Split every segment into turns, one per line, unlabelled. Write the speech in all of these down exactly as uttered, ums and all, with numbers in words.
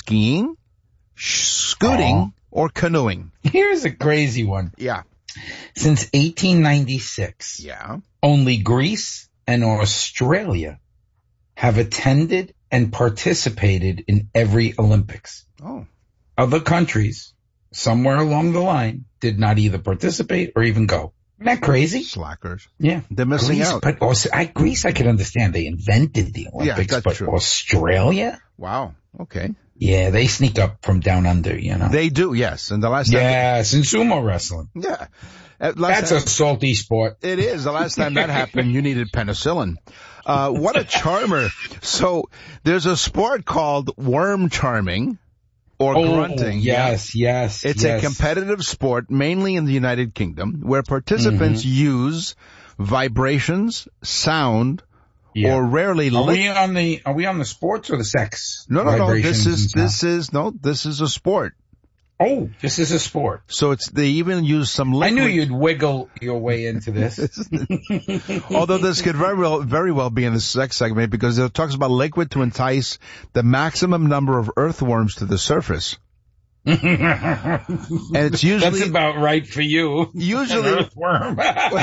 skiing, scooting,
Oh.
or canoeing?
Here's a crazy one.
Yeah.
Since eighteen ninety-six,
Yeah.
only Greece and Australia have attended and participated in every Olympics.
Oh.
Other countries, somewhere along the line, did not either participate or even go. Isn't that crazy?
Slackers.
Yeah.
They're missing
Greece,
out.
But Aus- I, Greece, I could understand. They invented the Olympics,
that's
but
true.
Australia?
Wow. Okay.
Yeah, they sneak up from down under, you know.
They do, yes. And the last time.
Yes, in sumo wrestling.
Yeah. Uh, last
That's
time,
a salty sport.
It is. The last time that happened, you needed penicillin. Uh, what a charmer. So there's a sport called worm charming or
Oh,
grunting.
yes, yes.
It's
yes.
a competitive sport, mainly in the United Kingdom, where participants
Mm-hmm.
use vibrations, sound,
Yeah.
or rarely
Are
lick.
we on the Are we on the sports or the sex?
No, no, no.
vibrations
This is
and
this
sound?
is no. This is a sport.
Oh, this is a sport.
So it's they even use some
I
liquid.
knew you'd wiggle your way into this.
Although this could very well, very well be in the sex segment because it talks about liquid to entice the maximum number of earthworms to the surface. And it's usually
That's about right for you.
Usually-
An earthworm.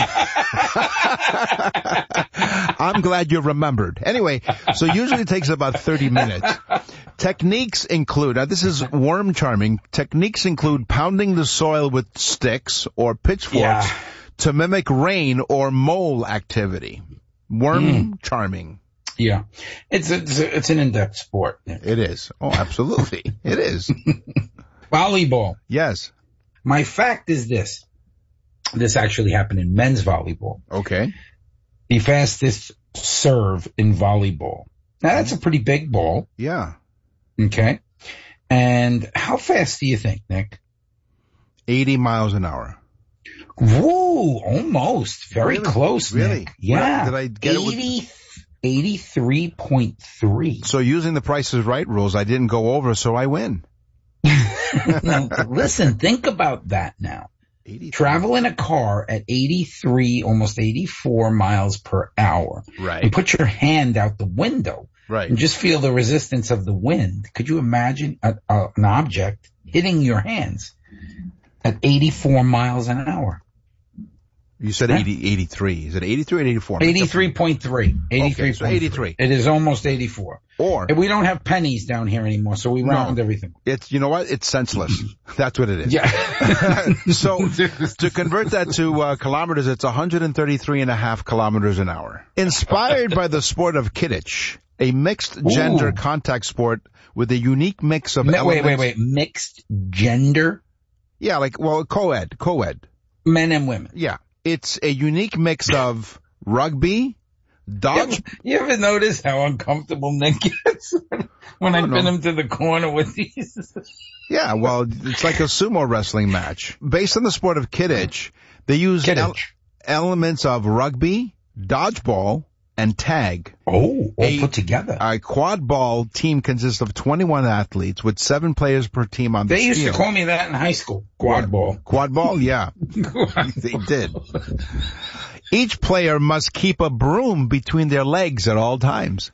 I'm glad you remembered. Anyway, so usually it takes about thirty minutes. Techniques include, now this is worm charming, techniques include pounding the soil with sticks or pitchforks
Yeah.
to mimic rain or mole activity. Worm
Mm.
charming.
Yeah, it's a, it's, a, it's an in-depth sport.
It is. Oh, absolutely. It is.
Volleyball.
Yes.
My fact is this. This actually happened in men's volleyball.
Okay.
The fastest serve in volleyball. Now that's a pretty big ball.
Yeah.
Okay. And how fast do you think, Nick?
eighty miles an hour.
Woo, almost. Very
Really?
close,
Really?
Nick. Yeah.
Did I get it with-
eighty, eighty-three point three.
So using the Price is Right rules, I didn't go over, so I win.
Now, listen, think about that now.
eighty
Travel in a car at eighty-three, almost eighty-four miles per hour.
Right.
And put your hand out the window
Right.
and just feel the resistance of the wind. Could you imagine a, a, an object hitting your hands at eighty-four miles an hour?
You said eighty, eighty-three. Is it eighty-three or eighty-four?
eighty-three point three. eighty-three
Okay, so eighty-three.
It is almost eighty-four.
Or
And we don't have pennies down here anymore, so we
No.
round everything.
it's, you know what? It's senseless. That's what it is.
Yeah.
So to convert that to uh, kilometers, it's one hundred thirty-three and a half kilometers an hour. Inspired by the sport of Kidditch, a mixed gender
Ooh.
contact sport with a unique mix of
Mi-
elements.
wait, wait, wait. Mixed gender,
Yeah, like, well, co-ed, co-ed.
men and women.
Yeah. It's a unique mix of rugby, dodge.
You ever notice how uncomfortable Nick gets when I,
I don't
pin
know.
him to the corner with these?
Yeah, well, it's like a sumo wrestling match. Based on the sport of Kidditch, they use el-
Kidditch.
elements of rugby, dodgeball, and tag.
Oh, all
A-
put together.
A quad ball team consists of twenty-one athletes with seven players per team on the
They used to
field.
call me that in high school. Quad ball.
Quad ball, yeah, they did. Each player must keep a broom between their legs at all times.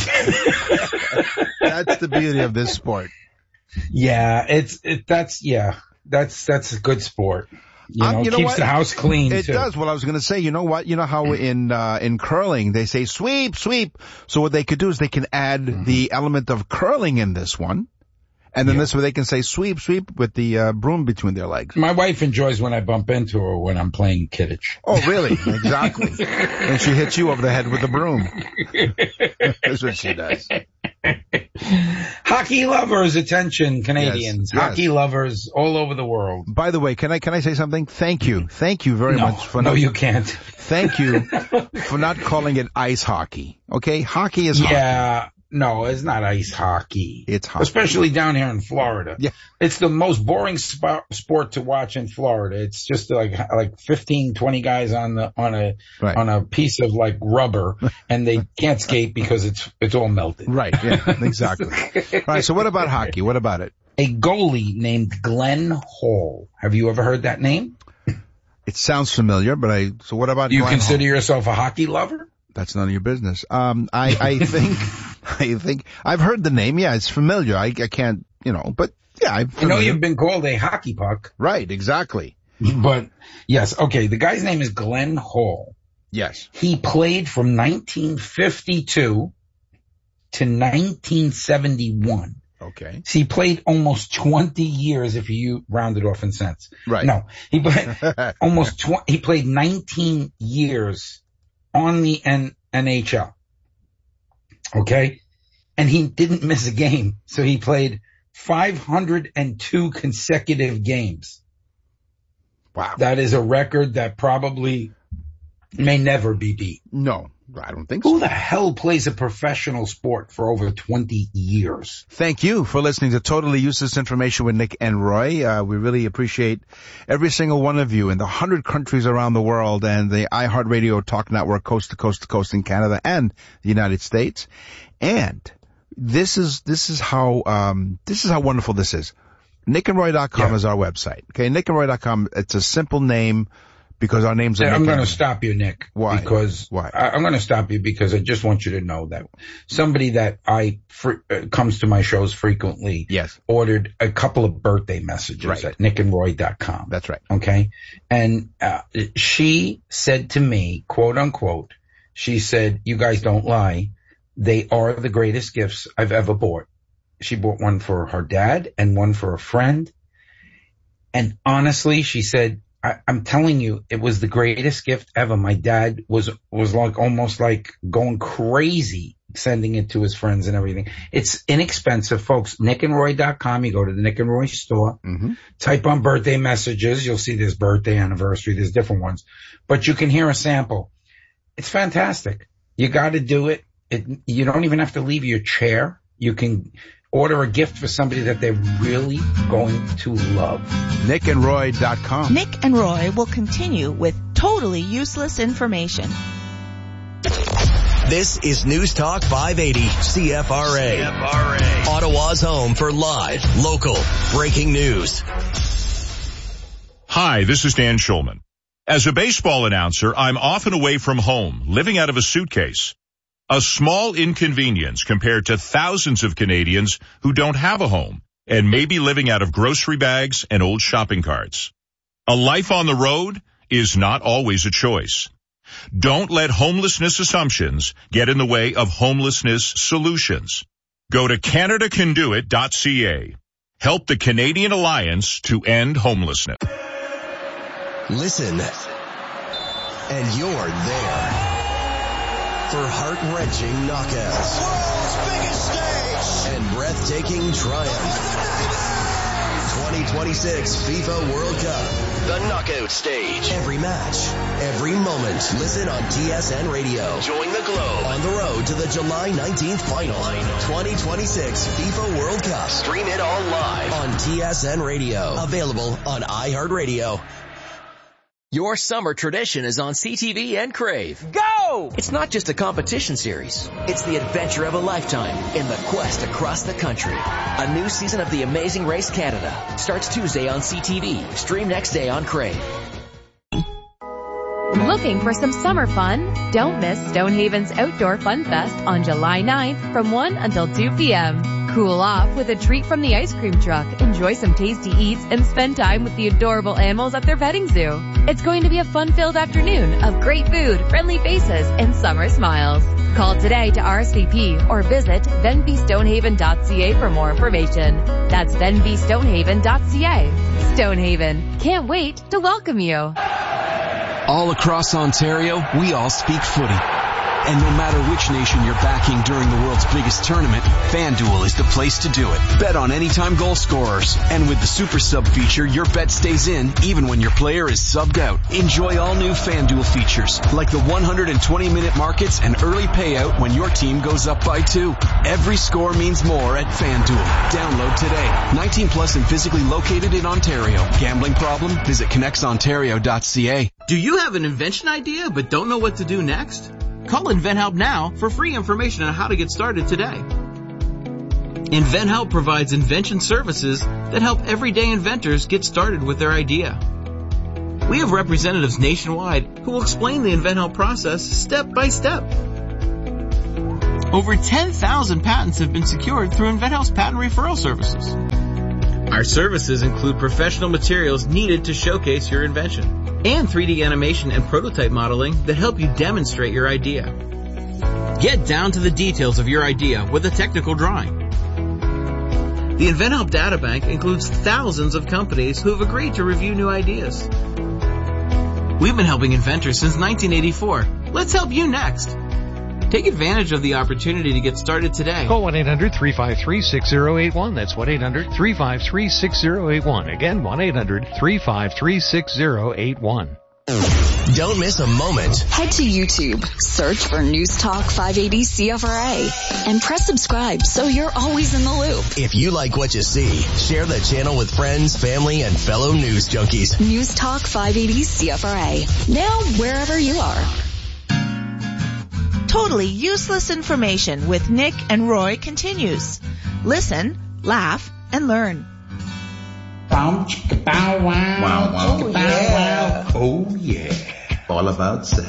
That's the beauty of this sport.
Yeah, it's it. That's yeah. That's that's a good sport. You
Um,
know,
you know
keeps
what?
the house clean.
It
too.
does. Well, I was going to say, you know what? You know how in uh, in curling they say sweep, sweep. So what they could do is they can add
Mm-hmm.
the element of curling in this one, and then
Yeah.
this way they can say sweep, sweep with the uh, broom between their legs.
My wife enjoys when I bump into her when I'm playing Kidditch.
Oh, really? Exactly. And she hits you over the head with the broom. That's what she does.
Hockey lovers, attention, Canadians.
Yes, yes.
Hockey lovers all over the world.
By the way, can I can I say something? Thank you, thank you very
no,
much for
no,
not,
you can't.
thank you for not calling it ice hockey. Okay, hockey is hockey.
Yeah, no, it's not ice hockey.
It's hockey.
Especially down here in Florida.
Yeah.
It's the most boring sp- sport to watch in Florida. It's just like like fifteen, twenty guys on the on a
Right.
on a piece of like rubber, and they can't skate because it's it's all melted.
Right. Yeah. Exactly. All right. So what about hockey? What about it?
A goalie named Glenn Hall. Have you ever heard that name?
It sounds familiar, but I. So what about?
Do you
Glenn
consider
Hall?
yourself a hockey lover?
That's none of your business. Um, I I think I think I've heard the name. Yeah, it's familiar. I I can't you know, but yeah. I'm
you know, you've been called a hockey puck.
Right, exactly.
But yes, okay. The guy's name is Glenn Hall.
Yes.
He played from nineteen fifty-two to nineteen seventy-one.
Okay.
So he played almost twenty years if you round it off in cents.
Right.
No, he played almost twenty, he played nineteen years on the N- NHL. Okay. And he didn't miss a game. So he played five hundred two consecutive games.
Wow.
That is a record that probably may never be beat.
No, I don't think so.
Who the hell plays a professional sport for over twenty years?
Thank you for listening to Totally Useless Information with Nick and Roy. Uh, we really appreciate every single one of you in the one hundred countries around the world and the iHeartRadio Talk Network coast to coast to coast in Canada and the United States. And this is, this is how, um, this is how wonderful this is. nick and roy dot com yeah. is our website. Okay. nick and roy dot com. It's a simple name because our names are
yeah,
Nick
I'm going to
and...
stop you, Nick.
Why?
Because
Why?
I, I'm going to stop you because I just want you to know that somebody that I fr- uh, comes to my shows frequently
yes.
ordered a couple of birthday messages
right.
at nick and roy dot com.
That's right.
Okay. And uh, she said to me, quote unquote, she said, you guys don't lie. They are the greatest gifts I've ever bought. She bought one for her dad and one for a friend. And honestly, she said, I, I'm telling you, it was the greatest gift ever. My dad was, was like almost like going crazy sending it to his friends and everything. It's inexpensive, folks. nick and roy dot com. You go to the Nick and Roy store, mm-hmm. type on birthday messages. You'll see there's birthday, anniversary. There's different ones, but you can hear a sample. It's fantastic. You got to do it. It. You don't even have to leave your chair. You can order a gift for somebody that they're really going to love.
nick and roy dot com.
Nick and Roy will continue with totally useless information.
This is News Talk five eighty C F R A. C F R A. Ottawa's home for live, local, breaking news.
Hi, this is Dan Schulman. As a baseball announcer, I'm often away from home, living out of a suitcase. A small inconvenience compared to thousands of Canadians who don't have a home and may be living out of grocery bags and old shopping carts. A life on the road is not always a choice. Don't let homelessness assumptions get in the way of homelessness solutions. Go to canada can do it dot c a. Help the Canadian Alliance to end homelessness.
Listen, and you're there. For heart-wrenching knockouts,
world's biggest stage,
and breathtaking triumph. twenty twenty-six FIFA World Cup, the knockout stage. Every match, every moment. Listen on T S N Radio. Join the Globe on the road to the July nineteenth final. twenty twenty-six FIFA World Cup. Stream it all live on T S N Radio. Available on iHeartRadio.
Your summer tradition is on C T V and Crave. Go! It's not just a competition series. It's the adventure of a lifetime in the quest across the country. A new season of The Amazing Race Canada starts Tuesday on C T V. Stream next day on Crave.
Looking for some summer fun? Don't miss Stonehaven's Outdoor Fun Fest on July ninth from one until two p.m. Cool off with a treat from the ice cream truck, enjoy some tasty eats, and spend time with the adorable animals at their petting zoo. It's going to be a fun-filled afternoon of great food, friendly faces, and summer smiles. Call today to R S V P or visit venby stonehaven dot c a for more information. That's venby stonehaven dot c a. Stonehaven. Can't wait to welcome you.
All across Ontario, we all speak footy. And no matter which nation you're backing during the world's biggest tournament, FanDuel is the place to do it. Bet on anytime goal scorers. And with the Super Sub feature, your bet stays in even when your player is subbed out. Enjoy all new FanDuel features, like the one hundred twenty minute markets and early payout when your team goes up by two. Every score means more at FanDuel. Download today. nineteen plus and physically located in Ontario. Gambling problem? Visit connects ontario dot c a.
Do you have an invention idea but don't know what to do next? Call InventHelp now for free information on how to get started today. InventHelp provides invention services that help everyday inventors get started with their idea. We have representatives nationwide who will explain the InventHelp process step by step. Over ten thousand patents have been secured through InventHelp's patent referral services. Our services include professional materials needed to showcase your invention and three D animation and prototype modeling that help you demonstrate your idea. Get down to the details of your idea with a technical drawing. The InventHelp Databank includes thousands of companies who have agreed to review new ideas. We've been helping inventors since nineteen eighty-four. Let's help you next. Take advantage of the opportunity to get started today.
Call one eight hundred three five three six zero eight one. That's one eight hundred three five three six zero eight one. Again, one eight hundred three five three six zero eight one.
Don't miss a moment.
Head to YouTube, search for News Talk five eighty C F R A, and press subscribe so you're always in the loop.
If you like what you see, share the channel with friends, family, and fellow news junkies.
News Talk five eighty C F R A. Now wherever you are.
Totally Useless Information with Nick and Roy continues. Listen, laugh, and learn.
Bow, chicka, bow, wow.
Wow, wow.
Chicka, bow,
Yeah.
wow. Oh, yeah.
All about sex.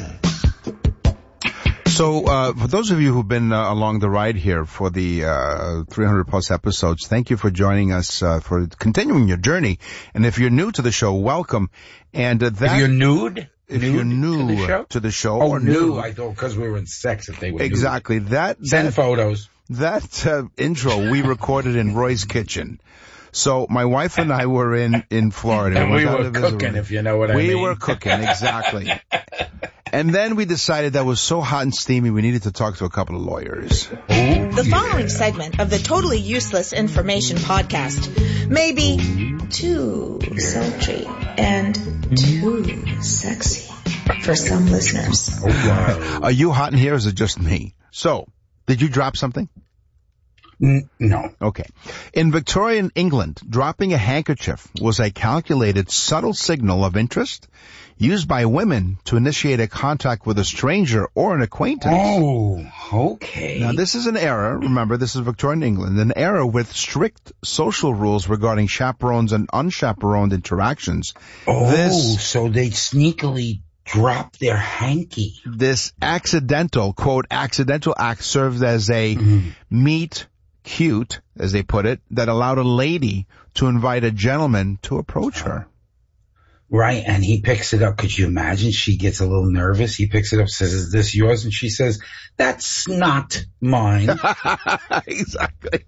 So, uh, for those of you who've been uh, along the ride here for the uh, three hundred plus episodes, thank you for joining us, uh, for continuing your journey. And if you're new to the show, welcome. And uh, that,
If you're nude?
if
nude
you're new
to the show,
to the show
oh,
or
new.
new,
I thought because we were in sex if they were
exactly
nude.
that.
Send
that,
photos.
That uh, intro we recorded in Roy's kitchen. So my wife and I were in, in Florida.
And we
was out
were
of his
cooking,
room.
if you know what I
we
mean.
We were cooking, exactly. And then we decided that was so hot and steamy we needed to talk to a couple of lawyers.
Oh,
The
yeah.
following segment of the Totally Useless Information podcast may be too sultry and too sexy for some listeners.
Oh, wow.
Are you hot in here or is it just me? So, did you drop something?
N- no.
Okay. In Victorian England, dropping a handkerchief was a calculated, subtle signal of interest used by women to initiate a contact with a stranger or an acquaintance.
Oh, okay.
Now, this is an era, remember, this is Victorian England, an era with strict social rules regarding chaperones and unchaperoned interactions.
Oh,
This,
so they sneakily drop their hanky.
this accidental, quote, accidental act served as a
Mm-hmm.
meet cute, as they put it, that allowed a lady to invite a gentleman to approach her.
Right, and he picks it up. Could you imagine? She gets a little nervous. He picks it up, says, "Is this yours?" And she says, "That's not mine."
Exactly.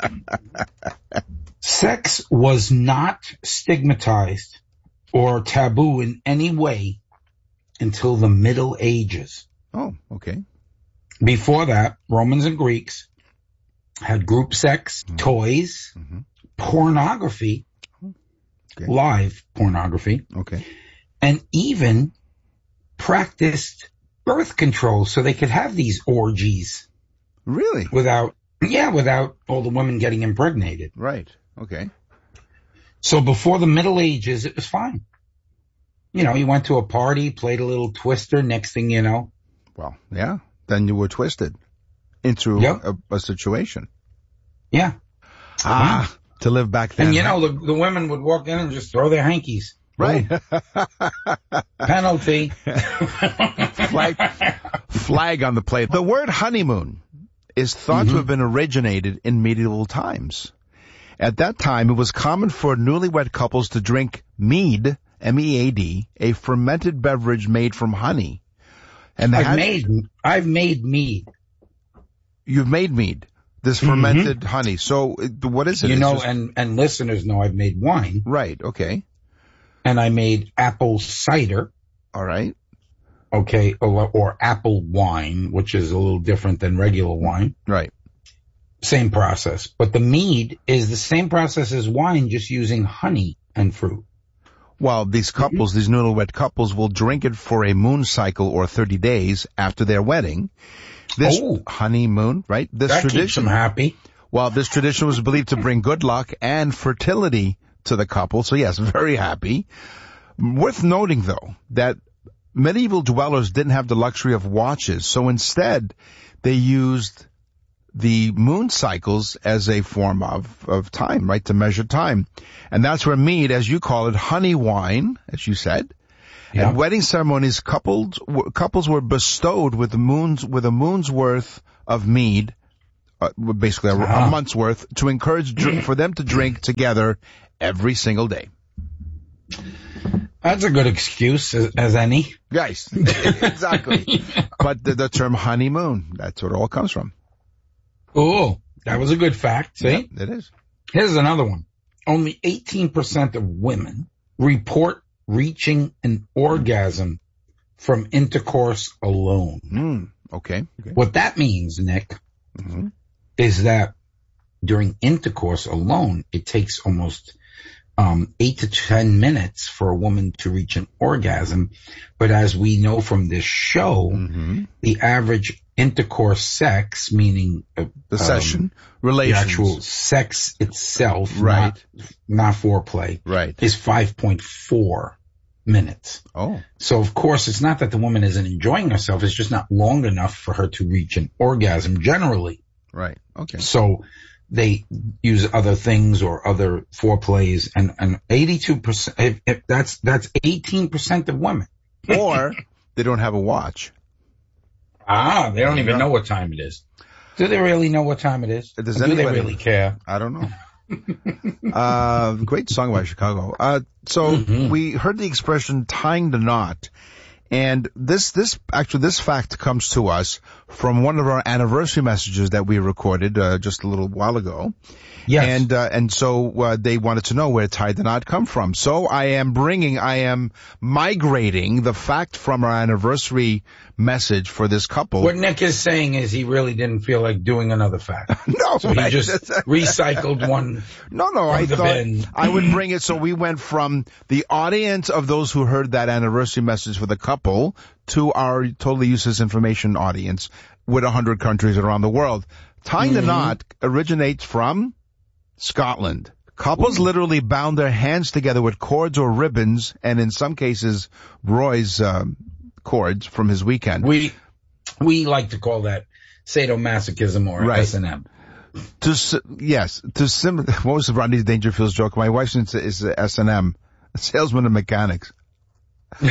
Sex was not stigmatized or taboo in any way until the Middle Ages.
Oh, okay.
Before that, Romans and Greeks had group sex,
Mm-hmm.
toys,
Mm-hmm.
pornography,
Okay.
live pornography,
Okay.
and even practiced birth control so they could have these orgies
Really?
without, yeah, without all the women getting impregnated.
Right. Okay.
So before the Middle Ages, it was fine. You know, you went to a party, played a little Twister, next thing you know.
Well, yeah. Then you were twisted into
Yep.
a, a situation.
Yeah.
Ah, to live back then.
And you
right?
know, the, the women would walk in and just throw their hankies.
Right.
Penalty.
flag, flag on the plate. The word honeymoon is thought
Mm-hmm.
to have been originated in medieval times. At that time, it was common for newlywed couples to drink mead, M E A D, a fermented beverage made from honey. And they
I've
had,
made, I've made mead.
you've made mead, this fermented honey. So it- what is it?
You
It's
know,
just-
and, and listeners know I've made wine,
right. Okay.
and I made apple cider,
All right.
okay, or, or apple wine, which is a little different than regular wine.
Right.
Same process. But the mead is the same process as wine, just using honey and fruit.
Well, these couples, these newlywed couples will drink it for a moon cycle or thirty days after their wedding. This
Oh.
honeymoon, right? This
That keeps
tradition,
them happy.
well, this tradition was believed to bring good luck and fertility to the couple. So yes, very happy. Worth noting though, that medieval dwellers didn't have the luxury of watches. So instead, they used the moon cycles as a form of, of time, right, to measure time. And that's where mead, as you call it, honey wine, as you said,
Yeah.
at wedding ceremonies, coupled, w- couples were bestowed with the moons, with a moon's worth of mead, uh, basically a, a month's worth, to encourage dr- for them to drink together every single day.
That's a good excuse as, as any.
Yes, exactly. But the, the term honeymoon, that's where it all comes from.
Oh, that was a good fact. See?
Yeah, it is.
Here's another one. Only eighteen percent of women report reaching an orgasm from intercourse alone.
Mm, okay, okay.
What that means, Nick, mm-hmm. is that during intercourse alone, it takes almost um, eight to ten minutes for a woman to reach an orgasm. But as we know from this show, mm-hmm. the average intercourse sex, meaning uh,
the session, um, relations,
the actual sex itself,
right?
Not, not foreplay,
right?
Is five point four minutes.
Oh,
so of course it's not that the woman isn't enjoying herself; it's just not long enough for her to reach an orgasm. Generally,
right? Okay.
So they use other things or other foreplays, and and eighty-two percent. If, if that's that's eighteen percent of women,
or they don't have a watch.
Ah, they don't even know what time it is. Do they really know what time it is?
Does
do
anybody,
they really care?
I don't know. uh, great song by Chicago. Uh, so mm-hmm. we heard the expression tying the knot. And this, this, actually, this fact comes to us from one of our anniversary messages that we recorded, uh, just a little while ago.
Yes.
And, uh, and so, uh, they wanted to know where tie the knot come from. So I am bringing, I am migrating the fact from our anniversary message for this couple.
What Nick is saying is he really didn't feel like doing another fact.
No.
So he just recycled one.
No, no, I thought bin. I would bring it. So we went from the audience of those who heard that anniversary message for the couple to our totally useless information audience with a hundred countries around the world. Tying mm-hmm. the knot originates from Scotland. Couples Ooh. literally bound their hands together with cords or ribbons, and in some cases, Roy's um, cords from his weekend.
We we like to call that sadomasochism or
right.
S and M.
To yes, to sim. What was Rodney Dangerfield's joke? My wife is, is S and M, salesman of mechanics. So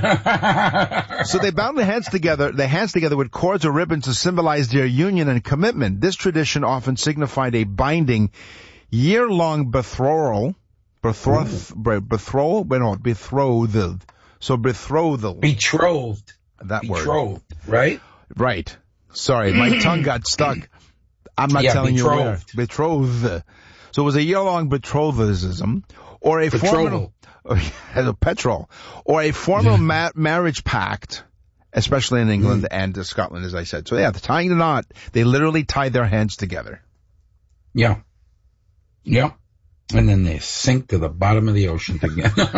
they bound their hands together, their hands together with cords or ribbons to symbolize their union and commitment. This tradition often signified a binding, year-long betrothal, betroth, betrothal, no, betrothed. So betrothal.
Betrothed.
That
betrothed,
word.
right?
Right. Sorry, my tongue got stuck. I'm not
yeah,
telling
betrothed.
you where. Betrothed. So it was a year-long betrothism, or a formal, as a petrol, or a formal ma- marriage pact, especially in England mm. and Scotland, as I said. So yeah, the tying the knot, they literally tied their hands together.
Yeah. Yeah. And then they sink to the bottom of the ocean together.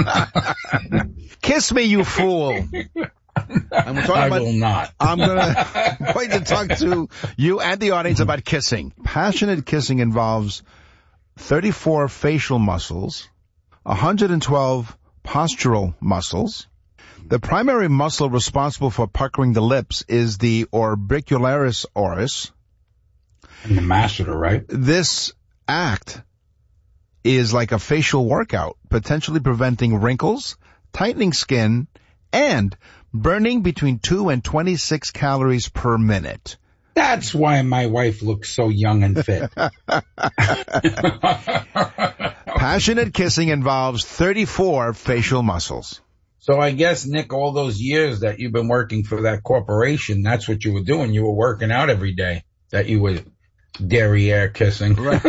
Kiss me, you fool. And we're talking
I
about,
will not.
I'm gonna, going to talk to you and the audience about kissing. Passionate kissing involves thirty-four facial muscles, one hundred twelve postural muscles. The primary muscle responsible for puckering the lips is the orbicularis oris.
And the masseter, right?
This act is like a facial workout, potentially preventing wrinkles, tightening skin, and burning between two and twenty-six calories per minute.
That's why my wife looks so young and fit.
Passionate kissing involves thirty-four facial muscles.
So I guess, Nick, all those years that you've been working for that corporation, that's what you were doing. You were working out every day, that you were derriere kissing.
Right.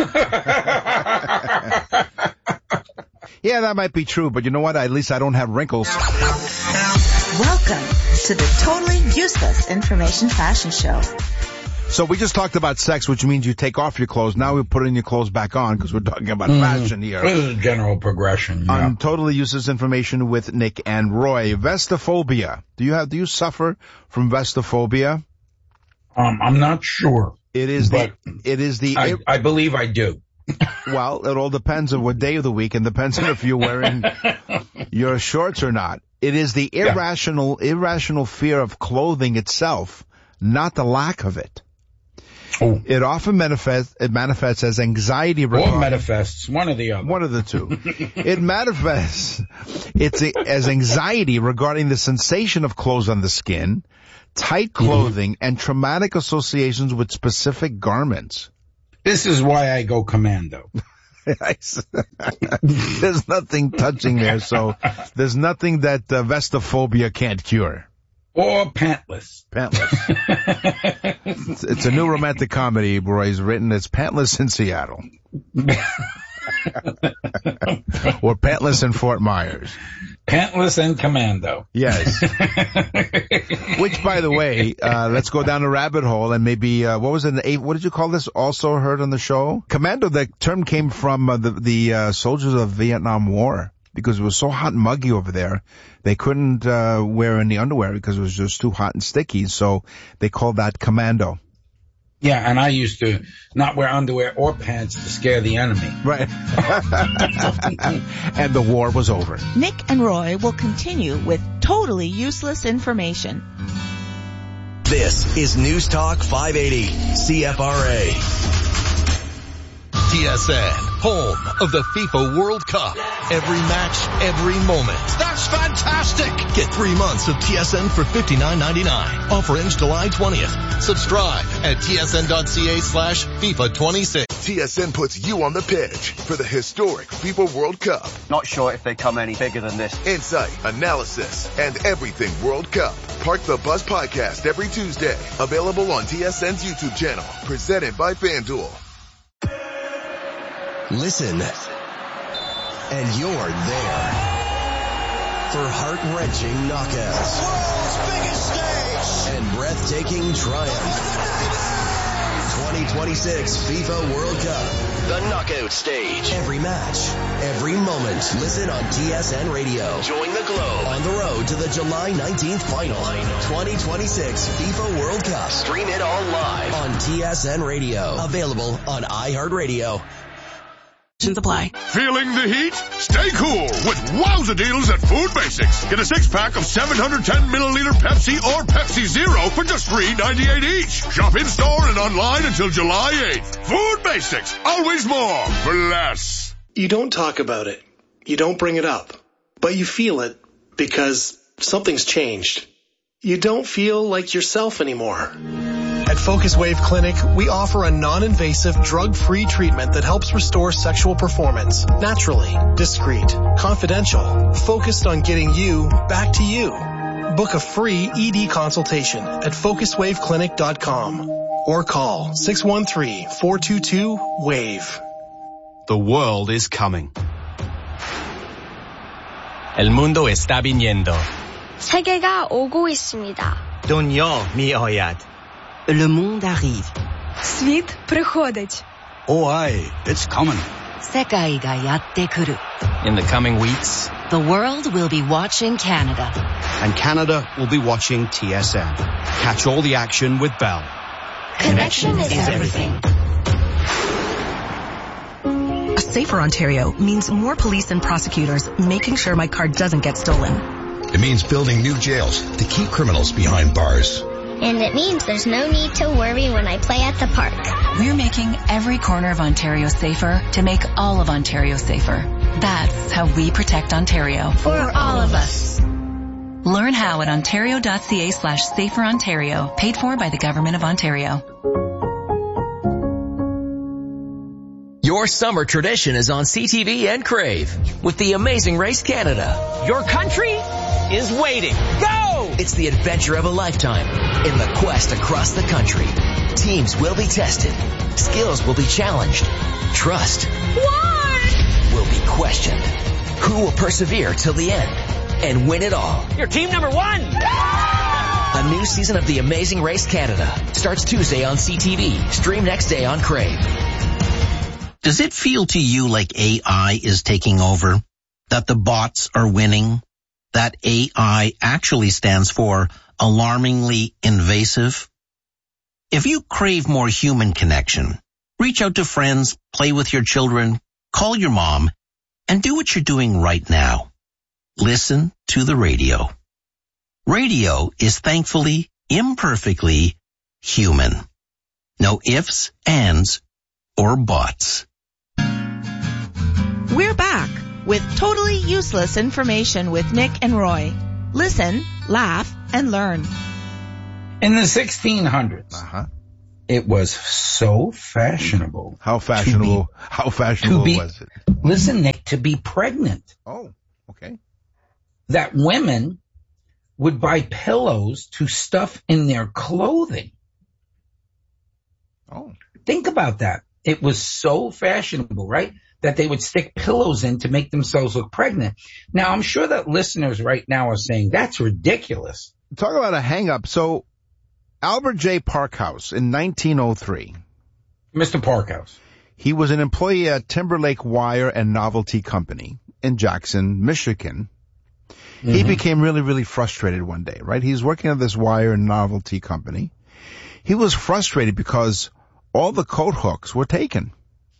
Yeah, that might be true, but you know what? At least I don't have wrinkles.
Welcome to the Totally Useless Information Fashion Show.
So we just talked about sex, which means you take off your clothes. Now we're putting your clothes back on because we're talking about mm. fashion here.
This is a general progression. Yeah.
On Totally Useless Information with Nick and Roy. Vestophobia. Do you have? Do you suffer from vestophobia?
Um, I'm not sure.
It is the. It is the.
I, I believe I do.
Well, it all depends on what day of the week and depends on if you're wearing your shorts or not. It is the irrational, yeah. irrational fear of clothing itself, not the lack of it.
Oh.
It often manifests, it manifests as anxiety.
Or manifests, one or the other.
One of the two. It manifests it's a, as anxiety regarding the sensation of clothes on the skin, tight clothing, mm-hmm. and traumatic associations with specific garments.
This is why I go commando.
There's nothing touching there, so there's nothing that uh, vestophobia can't cure.
Or pantless.
Pantless. it's, it's a new romantic comedy Roy's written. It's Pantless in Seattle. Or Pantless in Fort Myers.
Pantless and Commando.
Yes. Which, by the way, uh, let's go down a rabbit hole and maybe, uh, what was it, what did you call this? Also heard on the show? Commando, the term came from uh, the, the uh, soldiers of Vietnam War. Because it was so hot and muggy over there, they couldn't uh, wear any underwear because it was just too hot and sticky. So they called that commando.
Yeah, and I used to not wear underwear or pants to scare the enemy.
Right. And the war was over.
Nick and Roy will continue with totally useless information.
This is News Talk five eighty, C F R A.
T S N, home of the FIFA World Cup. Every match, every moment.
That's fantastic!
Get three months of T S N for fifty-nine ninety-nine. Offer ends July twentieth. Subscribe at tsn.ca slash FIFA 26.
T S N puts you on the pitch for the historic FIFA World Cup.
Not sure if they come any bigger than this.
Insight, analysis, and everything World Cup. Park the Bus podcast every Tuesday. Available on T S N's YouTube channel. Presented by FanDuel.
Listen, and you're there for heart-wrenching knockouts.
World's biggest stage.
And breathtaking triumph. twenty twenty-six FIFA World Cup. The knockout stage. Every match, every moment. Listen on T S N Radio. Join the Globe on the road to the July nineteenth final. twenty twenty-six FIFA World Cup. Stream it all live on T S N Radio. Available on iHeartRadio.
Apply.
Feeling the heat? Stay cool with wowza deals at Food Basics. Get a six-pack of seven hundred ten milliliter Pepsi or Pepsi Zero for just three ninety-eight each. Shop in-store and online until July eighth. Food Basics. Always more for less.
You don't talk about it. You don't bring it up. But you feel it because something's changed. You don't feel like yourself anymore. At Focus Wave Clinic, we offer a non-invasive, drug-free treatment that helps restore sexual performance naturally, discreet, confidential, focused on getting you back to you. Book a free E D consultation at focus wave clinic dot com or call six one three, four two two, WAVE.
The world is coming.
El mundo está viniendo.
세계가 오고 있습니다.
Дунья 미어ят.
Le monde arrive.
Світ приходить.
Oh, aye, it's coming.
世界がやってくる.
In the coming weeks,
the world will be watching Canada.
And Canada will be watching T S N. Catch all the action with Bell.
Connection is everything.
A safer Ontario means more police and prosecutors making sure my car doesn't get stolen.
It means building new jails to keep criminals behind bars.
And it means there's no need to worry when I play at the park.
We're making every corner of Ontario safer to make all of Ontario safer. That's how we protect Ontario.
For all of us.
Learn how at ontario.ca slash safer Ontario. Paid for by the Government of Ontario.
Your summer tradition is on C T V and Crave with the Amazing Race Canada.
Your country is waiting. Go!
It's the adventure of a lifetime in the quest across the country. Teams will be tested. Skills will be challenged. Trust
What?
will be questioned. Who will persevere till the end and win it all?
You're team number one!
A new season of The Amazing Race Canada starts Tuesday on C T V. Stream next day on Crave.
Does it feel to you like A I is taking over? That the bots are winning? That A I actually stands for alarmingly invasive? If you crave more human connection, reach out to friends, play with your children, call your mom, and do what you're doing right now. Listen to the radio. Radio is thankfully, imperfectly human. No ifs, ands, or buts.
We're back with totally useless information with Nick and Roy. Listen, laugh, and learn.
In the sixteen hundreds,
uh-huh.
it was so fashionable.
How fashionable?
Be,
how fashionable
be,
was it?
Listen, Nick, to be pregnant.
Oh, okay.
That women would buy pillows to stuff in their clothing.
Oh.
Think about that. It was so fashionable, right? That they would stick pillows in to make themselves look pregnant. Now, I'm sure that listeners right now are saying, that's ridiculous.
Talk about a hang-up. So, Albert J. Parkhouse in nineteen oh three.
Mister Parkhouse.
He was an employee at Timberlake Wire and Novelty Company in Jackson, Michigan. Mm-hmm. He became really, really frustrated one day, right? He's working at this wire and novelty company. He was frustrated because all the coat hooks were taken.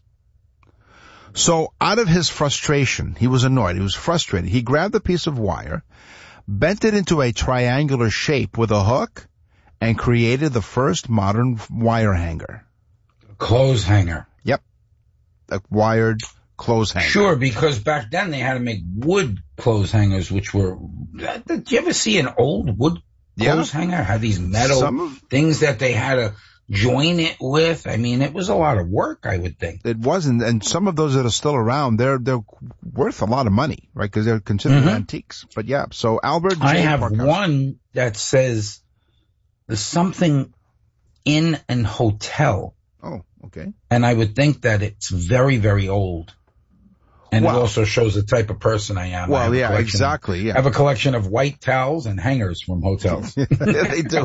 So out of his frustration, he was annoyed, he was frustrated. He grabbed a piece of wire, bent it into a triangular shape with a hook, and created the first modern wire hanger.
Clothes hanger.
Yep. A wired clothes hanger.
Sure, because back then they had to make wood clothes hangers, which were... Did you ever see an old wood clothes yeah. hanger? Had these metal Some... things that they had to join it with. I mean, it was a lot of work, I would think.
It wasn't, and some of those that are still around, they're they're worth a lot of money, right? Because they're considered mm-hmm. antiques. But yeah, so Albert J.
I have
Parkhouse.
one that says there's something in an hotel.
Oh, okay.
And I would think that it's very, very old. And wow. it also shows the type of person I am.
Well,
I
yeah, exactly. Yeah.
I have a collection of white towels and hangers from hotels.
Yeah, they do.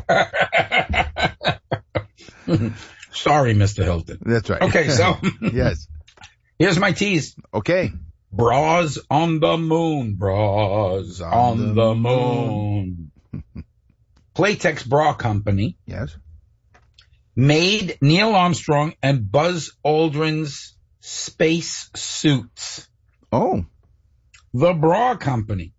Sorry, Mister Hilton.
That's right.
Okay, so
yes,
here's my tease.
Okay,
bras on the moon, bras on, on the, the moon. moon. Playtex Bra Company,
yes,
made Neil Armstrong and Buzz Aldrin's space suits.
Oh,
the Bra Company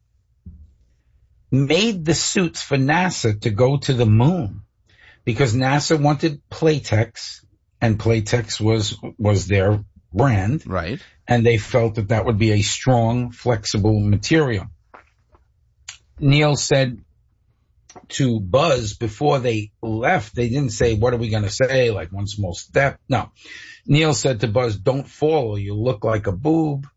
made the suits for NASA to go to the moon. Because NASA wanted Playtex, and Playtex was was their brand.
Right.
And they felt that that would be a strong, flexible material. Neil said to Buzz before they left, they didn't say, what are we going to say, like one small step? No. Neil said to Buzz, don't fall or you'll look like a boob.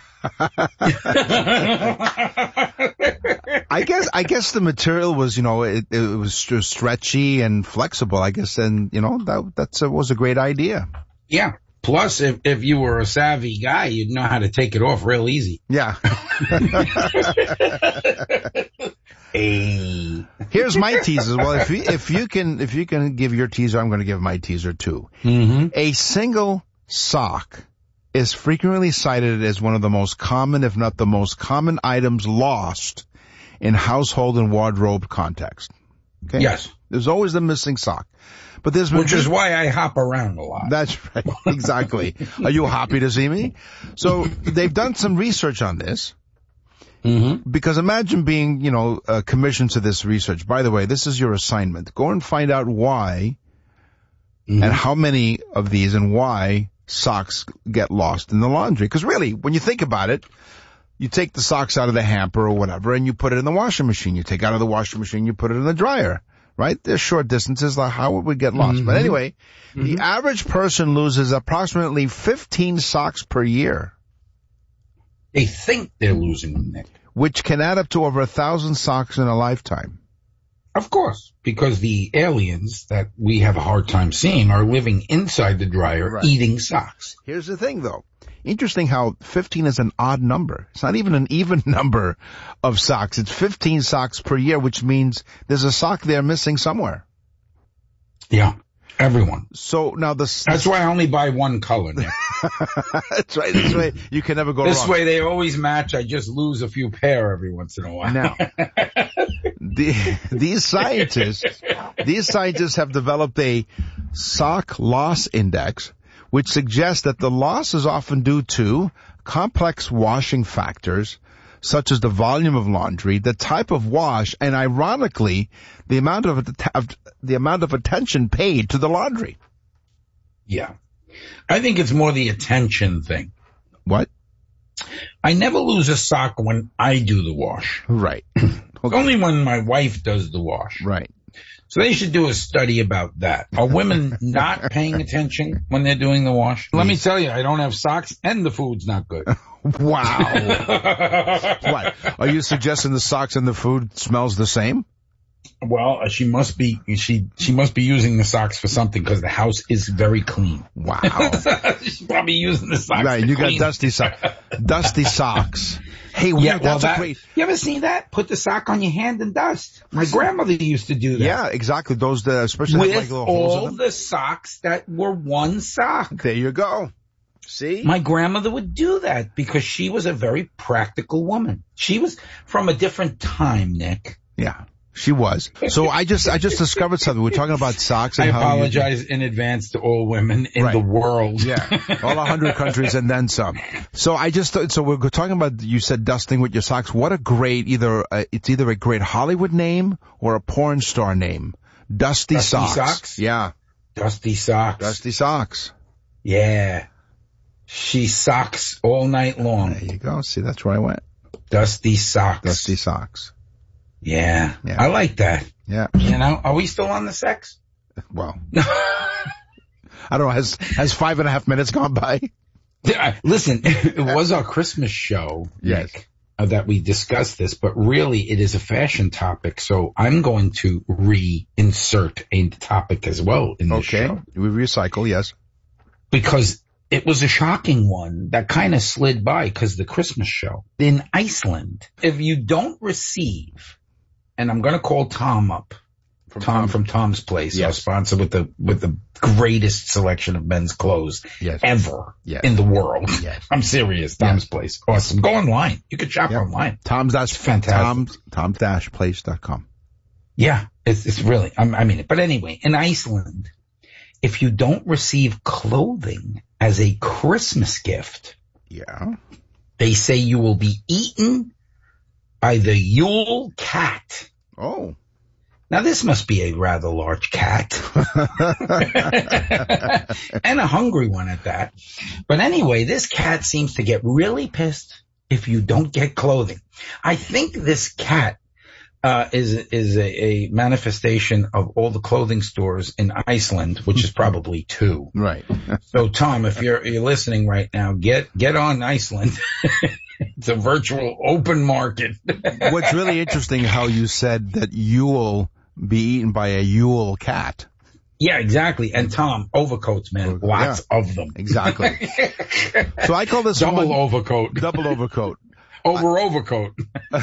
I guess I guess the material was, you know, it, it was stretchy and flexible, I guess, and, you know, that that's, uh, was a great idea.
Yeah. Plus, if, if you were a savvy guy, you'd know how to take it off real easy.
Yeah.
Hey.
Here's my teaser. Well, if you, if you can, if you can give your teaser, I'm going to give my teaser too.
Mm-hmm.
A single sock is frequently cited as one of the most common, if not the most common items lost in household and wardrobe context. Okay?
Yes.
There's always the missing sock. But there's
Which is why I hop around a lot.
That's right. Exactly. Are you happy to see me? So they've done some research on this.
Mm-hmm.
Because imagine being, you know, uh, commissioned to this research. By the way, this is your assignment. Go and find out why mm-hmm. and how many of these and why socks get lost in the laundry. Because really, when you think about it, you take the socks out of the hamper or whatever and you put it in the washing machine. You take it out of the washing machine, you put it in the dryer, right? There's short distances, like how would we get lost? Mm-hmm. But anyway, mm-hmm. the average person loses approximately fifteen socks per year.
They think they're losing them, Nick.
Which can add up to over a thousand socks in a lifetime.
Of course, because the aliens that we have a hard time seeing are living inside the dryer, right. eating socks.
Here's the thing, though. Interesting how fifteen is an odd number. It's not even an even number of socks. It's fifteen socks per year, which means there's a sock there missing somewhere.
Yeah, everyone.
So now the
that's why I only buy one color, Nick.
That's right. This way you can never go
this
wrong.
This way they always match. I just lose a few pair every once in a while.
Now, the, these scientists, these scientists have developed a sock loss index, which suggests that the loss is often due to complex washing factors, such as the volume of laundry, the type of wash, and ironically, the amount of, of the amount of attention paid to the laundry.
Yeah. I think it's more the attention thing.
What?
I never lose a sock when I do the wash.
Right.
Okay. Only when my wife does the wash.
Right.
So they should do a study about that. Are women not paying attention when they're doing the wash? Let me tell you, I don't have socks and the food's not good.
Wow. What? Are you suggesting the socks and the food smells the same?
Well, she must be she she must be using the socks for something because the house is very clean.
Wow.
She's probably using the socks.
Right,
to
you
clean.
got dusty socks. Dusty socks. Hey, weird,
yeah, well,
that's
that,
a great.
You ever seen that? Put the sock on your hand and dust. My grandmother used to do that.
Yeah, exactly. Those, uh, especially
with
like little holes in
all
them.
the socks that were one sock.
There you go. See?
My grandmother would do that because she was a very practical woman. She was from a different time, Nick.
Yeah. She was. So I just I just discovered something. We're talking about socks. And
I
how
apologize
you,
in advance to all women in
right.
the world.
Yeah, all one hundred countries and then some. So I just so we're talking about. You said dusting with your socks. What a great either uh, it's either a great Hollywood name or a porn star name. Dusty,
Dusty
socks.
socks.
Yeah.
Dusty socks.
Dusty socks.
Yeah. She socks all night long.
There you go. See, that's where I went.
Dusty socks.
Dusty socks.
Yeah,
yeah.
I like that.
Yeah.
You know, are we still on the sex?
Well, I don't know. Has has five and a half minutes gone by?
Listen, it was our Christmas show,
yes,
Nick, uh, that we discussed this, but really it is a fashion topic, so I'm going to reinsert a topic as well in this
okay.
show.
We recycle, yes.
Because it was a shocking one that kind of slid by because the Christmas show in Iceland. If you don't receive, and I'm going to call Tom up, from Tom, Tom from Tom's Place, yes. Our sponsor with the with the greatest selection of men's clothes
yes.
ever
yes.
in the world.
Yes.
I'm serious. Tom's yes. Place, awesome. Go online. You can shop
yep.
online.
Tom's dash
fantastic.
Tom's Tom's dash place dot com.
Yeah, it's it's really. I'm, I mean it. But anyway, in Iceland, if you don't receive clothing as a Christmas gift,
yeah,
they say you will be eaten by the Yule cat.
Oh.
Now this must be a rather large cat. And a hungry one at that. But anyway, this cat seems to get really pissed if you don't get clothing. I think this cat Uh, is is a, a manifestation of all the clothing stores in Iceland, which is probably two.
Right.
So, Tom, if you're you're listening right now, get get on Iceland. It's a virtual open market.
What's really interesting how you said that you'll be eaten by a Yule cat.
Yeah, exactly. And Tom, overcoats, man, lots
yeah,
of them.
Exactly. So I call this
double
one,
overcoat.
Double overcoat.
Over overcoat.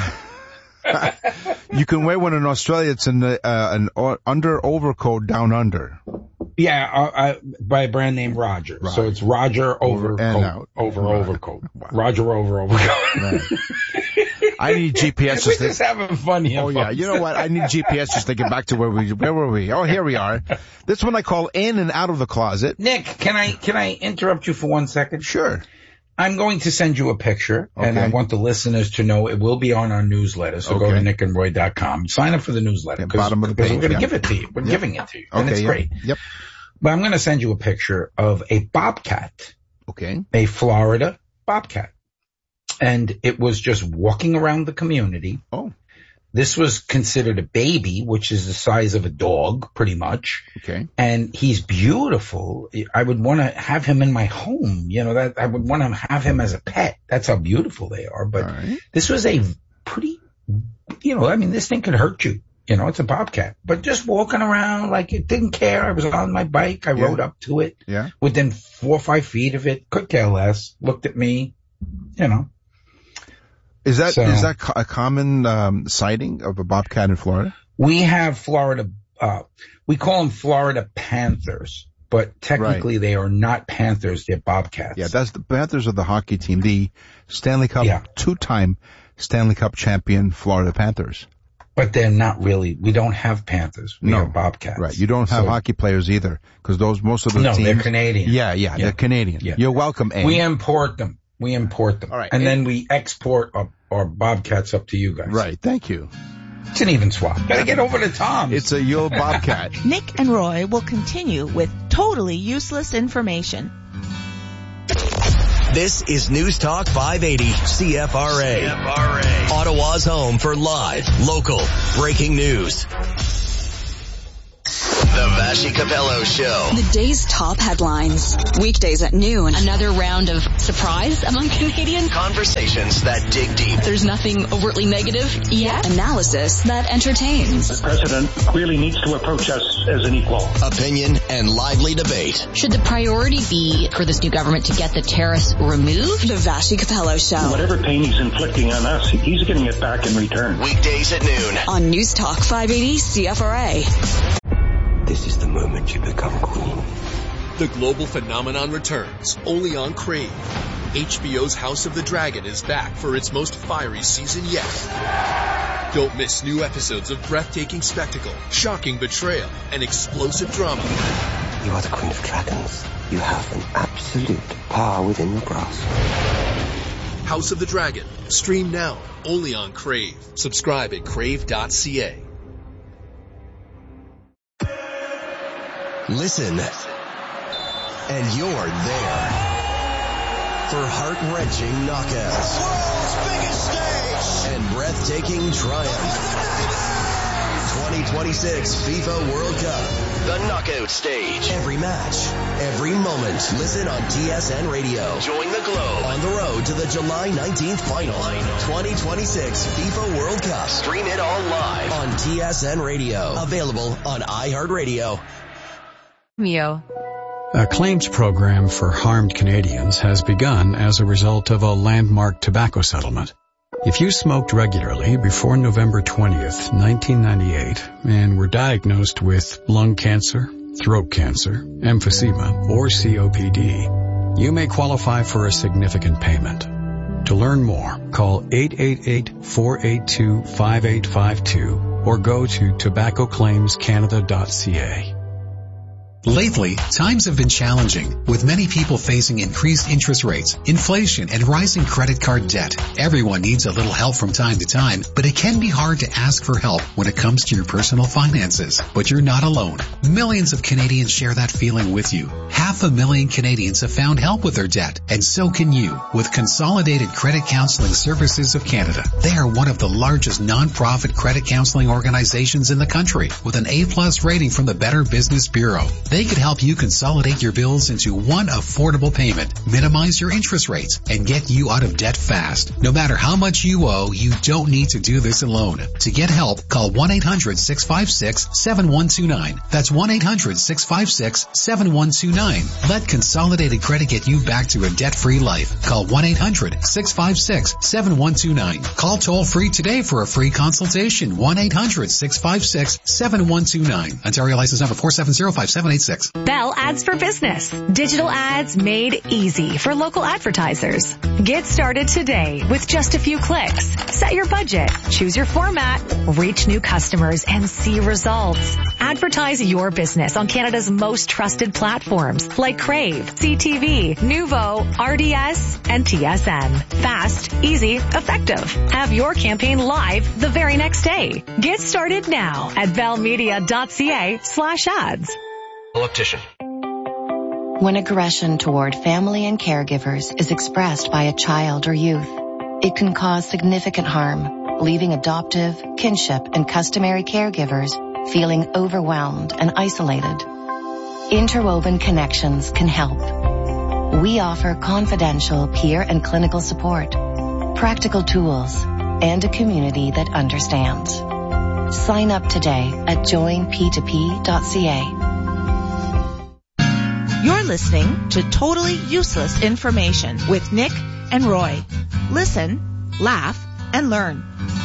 You can wear one in Australia. It's an uh, an o- under overcoat down under.
Yeah, uh, uh, by a brand named Roger. Roger. So it's Roger overcoat over, over right. overcoat. Wow. Roger over overcoat. Right.
I need G P S.
We're just having fun here.
Oh
folks.
yeah, you know what? I need G P S just to get back to where we where were we? Oh, here we are. This one I call in and out of the closet.
Nick, can I can I interrupt you for one second?
Sure.
I'm going to send you a picture, okay. And I want the listeners to know it will be on our newsletter. So okay. Go to nick and roy dot com. Sign up for the newsletter.
Yeah, bottom of the page.
We're going to
yeah.
give it to you. We're
yep.
giving it to you.
Okay,
and it's
yep.
great.
Yep.
But I'm going to send you a picture of a bobcat.
Okay.
A Florida bobcat. And it was just walking around the community.
Oh.
This was considered a baby, which is the size of a dog, pretty much.
Okay.
And he's beautiful. I would want to have him in my home. You know, that I would want to have him as a pet. That's how beautiful they are. But
right.
This was a pretty, you know, I mean, this thing could hurt you. You know, it's a bobcat. But just walking around like it didn't care. I was on my bike. I yeah. rode up to it.
Yeah.
Within four or five feet of it. Could care less. Looked at me. You know.
Is that
so,
is that a common um, sighting of a bobcat in Florida?
We have Florida. Uh, we call them Florida Panthers, but technically right. they are not Panthers; they're bobcats.
Yeah, that's the Panthers are the hockey team, the Stanley Cup
yeah.
two-time Stanley Cup champion Florida Panthers.
But they're not really. We don't have Panthers. We
no.
have bobcats.
Right. You don't have
so,
hockey players either, because those most of the
no,
teams.
they're Canadian.
Yeah, yeah, yeah, they're Canadian. Yeah. You're welcome. Abe.
We import them. We import them.
All right.
And then we export our, our bobcats up to you guys.
Right. Thank you.
It's an even swap. Gotta get over to Tom.
It's a Yule bobcat.
Nick and Roy will continue with totally useless information.
This is News Talk five eighty C F R A. C F R A. Ottawa's home for live, local, breaking news. The Vashi Capello Show.
The day's top headlines. Weekdays at noon. Another round of surprise among Canadians.
Conversations that dig deep.
There's nothing overtly negative yet. Analysis that entertains.
The president clearly needs to approach us as an equal.
Opinion and lively debate.
Should the priority be for this new government to get the tariffs removed?
The Vashi Capello Show.
Whatever pain he's inflicting on us, he's getting it back in return.
Weekdays at noon.
On News Talk five eighty C F R A.
This is the moment you become queen.
The global phenomenon returns, only on Crave. H B O's House of the Dragon is back for its most fiery season yet. Don't miss new episodes of breathtaking spectacle, shocking betrayal, and explosive drama.
You are the Queen of Dragons. You have an absolute power within your grasp.
House of the Dragon. Stream now, only on Crave. Subscribe at crave dot c a.
Listen, and you're there for heart-wrenching knockouts,
the world's biggest stage,
and breathtaking triumph. twenty twenty-six FIFA World Cup, the knockout stage. Every match, every moment. Listen on T S N Radio. Join the Globe on the road to the July nineteenth final. twenty twenty-six FIFA World Cup. Stream it all live on T S N Radio. Available on iHeartRadio.
Mio. A claims program for harmed Canadians has begun as a result of a landmark tobacco settlement. If you smoked regularly before November twentieth, nineteen ninety-eight, and were diagnosed with lung cancer, throat cancer, emphysema, or C O P D, you may qualify for a significant payment. To learn more, call eight eight eight, four eight two, five eight five two or go to tobacco claims canada dot c a.
Lately, times have been challenging, with many people facing increased interest rates, inflation, and rising credit card debt. Everyone needs a little help from time to time, but it can be hard to ask for help when it comes to your personal finances. But you're not alone. Millions of Canadians share that feeling with you. Half a million Canadians have found help with their debt, and so can you with Consolidated Credit Counseling Services of Canada. They are one of the largest non-profit credit counseling organizations in the country, with an A plus rating from the Better Business Bureau. They could help you consolidate your bills into one affordable payment, minimize your interest rates, and get you out of debt fast. No matter how much you owe, you don't need to do this alone. To get help, call one eight hundred, six five six, seven one two nine. That's one eight hundred, six five six, seven one two nine. Let Consolidated Credit get you back to a debt-free life. Call one eight hundred, six five six, seven one two nine. Call toll-free today for a free consultation. one eight hundred, six five six, seven one two nine. Ontario license number four seven zero five seven eight six.
Bell Ads for Business. Digital ads made easy for local advertisers. Get started today with just a few clicks. Set your budget, choose your format, reach new customers, and see results. Advertise your business on Canada's most trusted platforms like Crave, C T V, Nuvo, R D S, and T S N. Fast, easy, effective. Have your campaign live the very next day. Get started now at bellmedia.ca slash ads.
Optician.
When aggression toward family and caregivers is expressed by a child or youth, it can cause significant harm, leaving adoptive, kinship, and customary caregivers feeling overwhelmed and isolated. Interwoven Connections can help. We offer confidential peer and clinical support, practical tools, and a community that understands. Sign up today at join p two p dot c a.
You're listening to Totally Useless Information with Nick and Roy. Listen, laugh, and learn